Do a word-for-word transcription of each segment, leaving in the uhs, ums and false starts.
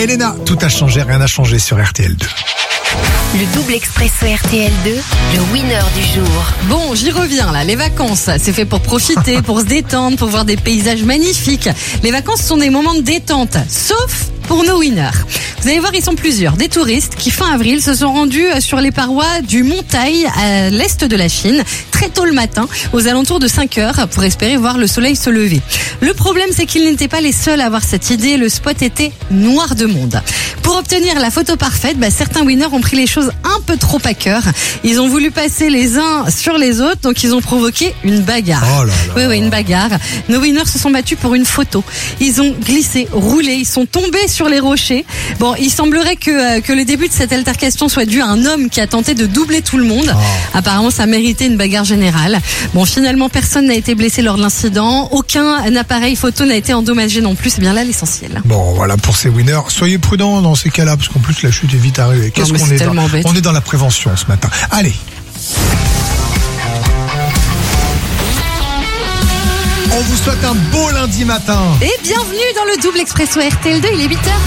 Elena, tout a changé, rien n'a changé sur R T L deux. Le double expresso R T L deux, le winner du jour. Bon, j'y reviens là. Les vacances, c'est fait pour profiter, pour se détendre, pour voir des paysages magnifiques. Les vacances sont des moments de détente, sauf pour nos winners. Vous allez voir, ils sont plusieurs. Des touristes qui, fin avril, se sont rendus sur les parois du Mont Tai, à l'est de la Chine, très tôt le matin, aux alentours de cinq heures, pour espérer voir le soleil se lever. Le problème, c'est qu'ils n'étaient pas les seuls à avoir cette idée. Le spot était noir de monde. Pour obtenir la photo parfaite, bah, certains winners ont pris les choses un peu trop à cœur. Ils ont voulu passer les uns sur les autres, donc ils ont provoqué une bagarre. Oh là là. Oui, oui, une bagarre. Nos winners se sont battus pour une photo. Ils ont glissé, roulé, ils sont tombés sur les rochers. Bon, il semblerait que, que le début de cette altercation soit dû à un homme qui a tenté de doubler tout le monde. Oh. Apparemment, ça méritait une bagarre générale. Bon, finalement, personne n'a été blessé lors de l'incident. Aucun appareil photo n'a été endommagé non plus. C'est bien là l'essentiel. Bon, voilà pour ces winners. Soyez prudents dans ces cas-là, parce qu'en plus, la chute est vite arrivée. Qu'est-ce Non, mais qu'on c'est est dans tellement bête. On est dans la prévention ce matin. Allez. On vous souhaite un beau lundi matin. Et bienvenue dans le double expresso R T L deux, il est huit heures.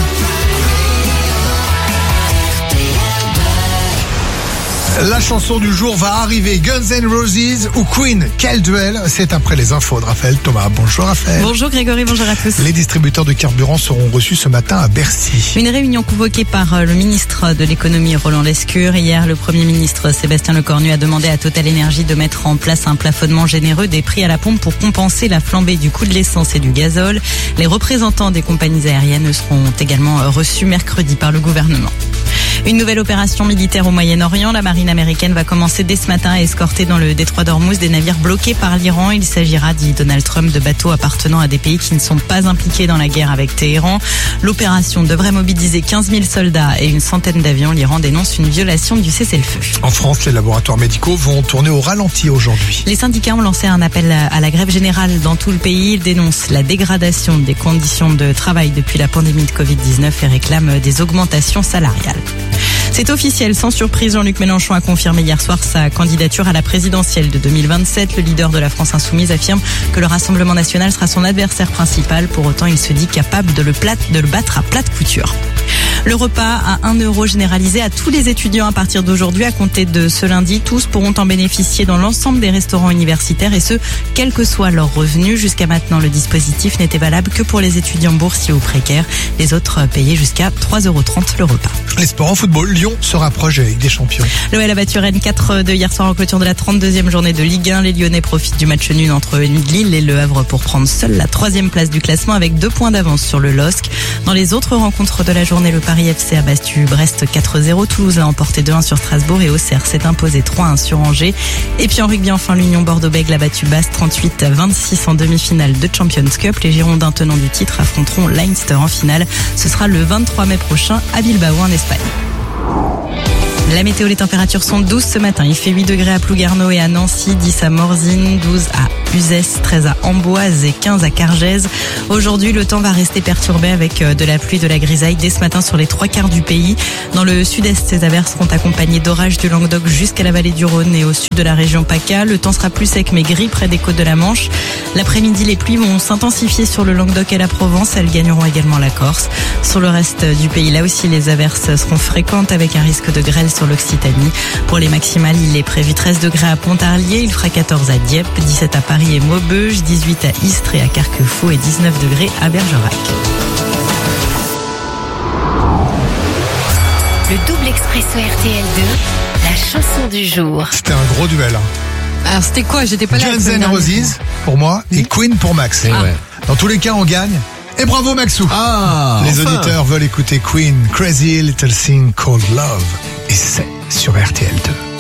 La chanson du jour va arriver. Guns N' Roses ou Queen? Quel duel? C'est après les infos de Raphaël Thomas. Bonjour Raphaël. Bonjour Grégory, bonjour à tous. Les distributeurs de carburant seront reçus ce matin à Bercy. Une réunion convoquée par le ministre de l'économie Roland Lescure. Hier, le Premier ministre Sébastien Lecornu a demandé à Total Energy de mettre en place un plafonnement généreux des prix à la pompe pour compenser la flambée du coût de l'essence et du gazole. Les représentants des compagnies aériennes seront également reçus mercredi par le gouvernement. Une nouvelle opération militaire au Moyen-Orient. La marine américaine va commencer dès ce matin à escorter dans le détroit d'Ormuz des navires bloqués par l'Iran. Il s'agira, dit Donald Trump, de bateaux appartenant à des pays qui ne sont pas impliqués dans la guerre avec Téhéran. L'opération devrait mobiliser quinze mille soldats et une centaine d'avions. L'Iran dénonce une violation du cessez-le-feu. En France, les laboratoires médicaux vont tourner au ralenti aujourd'hui. Les syndicats ont lancé un appel à la grève générale dans tout le pays. Ils dénoncent la dégradation des conditions de travail depuis la pandémie de covid dix-neuf et réclament des augmentations salariales. C'est officiel, sans surprise, Jean-Luc Mélenchon a confirmé hier soir sa candidature à la présidentielle de deux mille vingt-sept. Le leader de la France Insoumise affirme que le Rassemblement National sera son adversaire principal. Pour autant, il se dit capable de le, plate, de le battre à plate couture. Le repas à un euro généralisé à tous les étudiants à partir d'aujourd'hui. À compter de ce lundi, tous pourront en bénéficier dans l'ensemble des restaurants universitaires et ce, quel que soit leur revenu. Jusqu'à maintenant, le dispositif n'était valable que pour les étudiants boursiers ou précaires. Les autres payaient jusqu'à trois euros trente le repas. Les sports en football, Lyon se rapproche avec des champions. L'O L a battu Rennes quatre deux hier soir en clôture de la trente-deuxième journée de Ligue un. Les Lyonnais profitent du match nul entre Lille et Le Havre pour prendre seule la troisième place du classement avec deux points d'avance sur le L O S C. Dans les autres rencontres de la journée, le Paris F C a battu Brest quatre zéro. Toulouse a emporté deux un sur Strasbourg et Auxerre s'est imposé trois un sur Angers. Et puis en rugby, enfin, l'Union Bordeaux-Bègles a battu Basse trente-huit à vingt-six en demi-finale de Champions Cup. Les Girondins tenants du titre affronteront Leinster en finale. Ce sera le vingt-trois mai prochain à Bilbao en Espagne. La météo, les températures sont douces ce matin. Il fait huit degrés à Plouguerneau et à Nancy, dix à Morzine, douze à Uzès, treize à Amboise et quinze à Cargèse. Aujourd'hui, le temps va rester perturbé avec de la pluie, de la grisaille dès ce matin sur les trois quarts du pays. Dans le sud-est, ces averses seront accompagnées d'orages du Languedoc jusqu'à la vallée du Rhône et au sud de la région PACA. Le temps sera plus sec mais gris près des côtes de la Manche. L'après-midi, les pluies vont s'intensifier sur le Languedoc et la Provence. Elles gagneront également la Corse. Sur le reste du pays, là aussi, les averses seront fréquentes avec un risque de grêle sur l'Occitanie. Pour les maximales, il est prévu treize degrés à Pontarlier, il fera quatorze à Dieppe, dix-sept à Paris et Maubeuge, dix-huit à Istres et à Carquefou et dix-neuf degrés à Bergerac. Le double expresso R T L deux, la chanson du jour. C'était un gros duel. Alors c'était quoi? J'étais pas là. Guns N' Roses pour moi et Queen pour Max. Ah. Ouais. Dans tous les cas, on gagne. Et bravo Maxou. Ah, Les enfin. auditeurs veulent écouter Queen, Crazy Little Thing Called Love. Et c'est sur R T L deux.